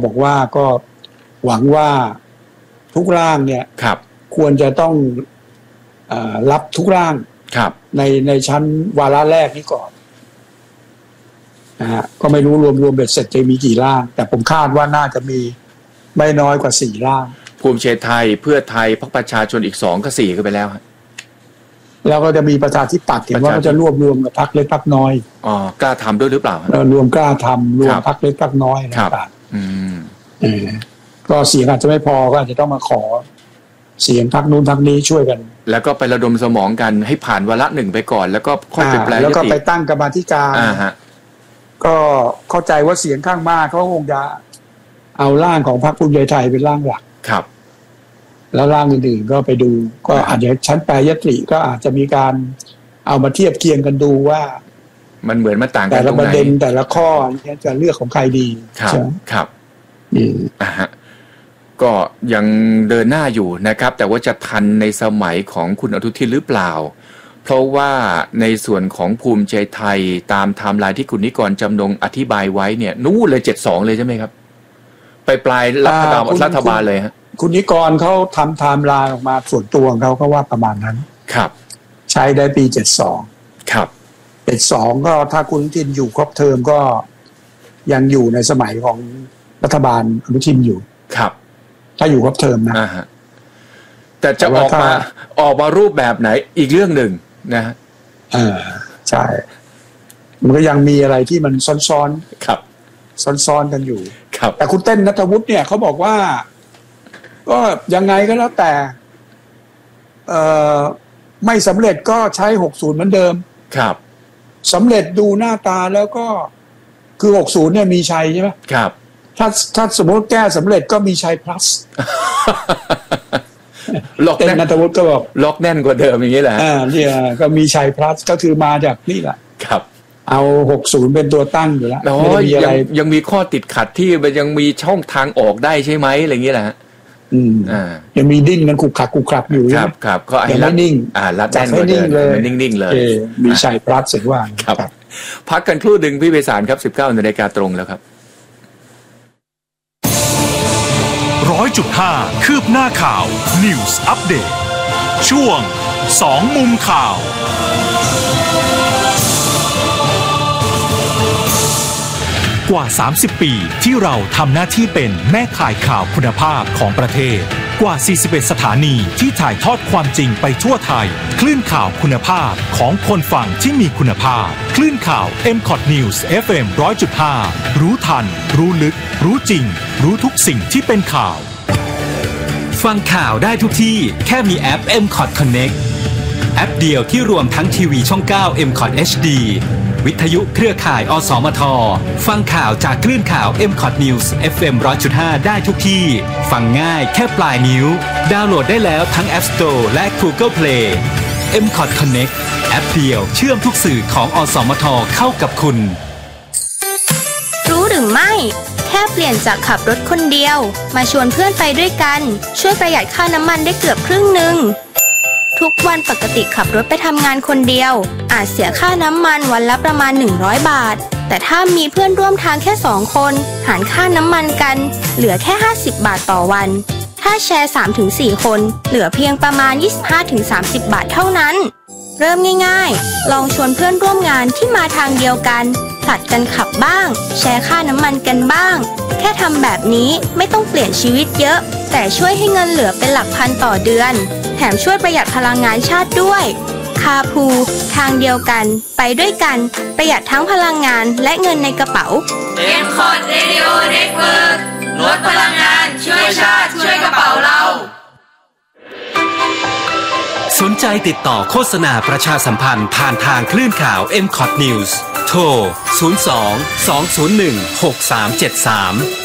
บอกว่าก็หวังว่าทุกร่างเนี่ยควรจะต้องรับทุกร่างในชั้นวาระแรกนี้ก่อนนะฮะก็ไม่รู้รวมเบ็ดเสร็จจะมีกี่ร่างแต่ผมคาดว่าน่าจะมีไม่น้อยกว่า4ร่างภูมิใจไทยเพื่อไทยพรรคประชาชนอีก2กับ4ก็ไปแล้วแล้วก็จะมีประชาธิปัตย์เห็นว่าจะรวมกับพรรคเล็กพรรคน้อยกล้าทำด้วยหรือเปล่ารวมกล้าทำรวมพรรคเล็กพรรคน้อยต่างๆก็เสียงอาจจะไม่พอก็อาจจะต้องมาขอเสียงพรรคนู้นพรรคนี้ช่วยกันแล้วก็ไประดมสมองกันให้ผ่านวาระ1ไปก่อนแล้วก็ค่อยไปแปลยติแล้วก็ไปตั้งกรรมาธิการก็เข้าใจว่าเสียงข้างมากเขาคงจะเอาร่างของพรรคภูมิใจไทยเป็นร่างหลักครับแล้วร่างอื่นๆก็ไปดูก็อาจจะชั้นแปรยติก็อาจจะมีการเอามาเทียบเคียงกันดูว่ามันเหมือนมันต่างกันแต่ละประเด็นแต่ละข้อจะเลือกของใครดีครับก็ยังเดินหน้าอยู่นะครับแต่ว่าจะทันในสมัยของคุณอนุทินหรือเปล่าเพราะว่าในส่วนของภูมิใจไทยตามไทม์ไลน์ที่คุณนิกรจำนงอธิบายไว้เนี่ยนู่นเลย72เลยใช่ไหมครับไปปลายรัฐบาลเลยฮะคุณนิกรเขาทำไทม์ไลน์ออกมาส่วนตัวของเขาก็ว่าประมาณนั้นครับใช้ได้ปี72 ครับ 72ก็ถ้าคุณอนุทินอยู่ครบเทอมก็ยังอยู่ในสมัยของรัฐบาลอนุทินอยู่ครับถ้าอยู่ครบเทอมนะแต่จะออกมารูปแบบไหนอีกเรื่องหนึ่งนะใช่มันก็ยังมีอะไรที่มันซ้อนๆครับซ้อนๆกันอยู่ครับแต่คุณเต้นณัฐวุฒิเนี่ยเขาบอกว่าก็ยังไงก็แล้วแต่ไม่สำเร็จก็ใช้60เหมือนเดิมครับสำเร็จดูหน้าตาแล้วก็คือ60เนี่ยมีชัยใช่ไหมครับถ้าสมมติแก้สำเร็จก็มีชัย plus ล็อกแน่นณัฐวุฒิก็บอกล็อกแน่นกว่าเดิมอย่างนี้แหละเนี่ยก็มีชัย plus ก็คือมาจากนี่แหละครับเอา60เป็นตัวตั้งอยู่แล้วไม่ได้มีอะไรยังมีข้อติดขัดที่มันยังมีช่องทางออกได้ใช่ไหมอะไรอย่างนี้แหละยังมีดิ้นกันขุกขับอยู่ครับก็ยังไม่นิ่งรัดแน่นกว่าเดิมนิ่งๆเลยมีชัย plus เสร็จว่าครับพักกันครู่หนึ่งพี่ไพศาลครับ 19:00 น.ตรงแล้วครับ 100.5 คืบหน้าข่าว News Update ช่วง2มุมข่าวกว่า30ปีที่เราทำหน้าที่เป็นแม่ข่ายข่าวคุณภาพของประเทศกว่า41สถานีที่ถ่ายทอดความจริงไปทั่วไทยคลื่นข่าวคุณภาพของคนฟังที่มีคุณภาพคลื่นข่าว MCOT News FM 100.5 รู้ทันรู้ลึกรู้จริงรู้ทุกสิ่งที่เป็นข่าวฟังข่าวได้ทุกที่แค่มีแอป MCOT Connect แอปเดียวที่รวมทั้งทีวีช่อง9 MCOT HD วิทยุเครือข่ายอสมทฟังข่าวจากคลื่นข่าว MCOT News FM 100.5 ได้ทุกที่ฟังง่ายแค่ปลายนิ้วดาวน์โหลดได้แล้วทั้ง App Store และ Google Play MCOT Connect แอปเดียวเชื่อมทุกสื่อของอสมทเข้ากับคุณรู้หรือไม่แค่เปลี่ยนจากขับรถคนเดียวมาชวนเพื่อนไปด้วยกันช่วยประหยัดค่าน้ำมันได้เกือบครึ่งนึงทุกวันปกติขับรถไปทำงานคนเดียวอาจเสียค่าน้ำมันวันละประมาณ100 บาทแต่ถ้ามีเพื่อนร่วมทางแค่2คนหารค่าน้ำมันกันเหลือแค่50 บาทต่อวันถ้าแชร์ 3-4 คนเหลือเพียงประมาณ 25-30 บาทเท่านั้นเริ่มง่ายๆลองชวนเพื่อนร่วมงานที่มาทางเดียวกันผลัดกันขับบ้างแชร์ค่าน้ำมันกันบ้างแค่ทำแบบนี้ไม่ต้องเปลี่ยนชีวิตเยอะแต่ช่วยให้เงินเหลือเป็นหลักพันต่อเดือนแถมช่วยประหยัดพลังงานชาติด้วยคาพูทางเดียวกันไปด้วยกันประหยัดทั้งพลังงานและเงินในกระเป๋า MCOT Radio Network ลดพลังงานช่วยชาติช่วยกระเป๋าเราสนใจติดต่อโฆษณาประชาสัมพันธ์ผ่านทางคลื่นข่าว MCOT News โทร 02 201 6373